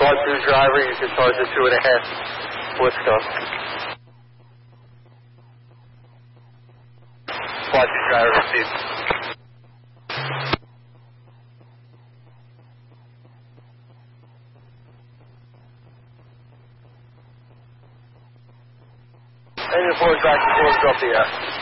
Squad 2 driver, you can charge the 2.5. Let's go. Squad 2 driver received. Engine 4 back to 4 up the air.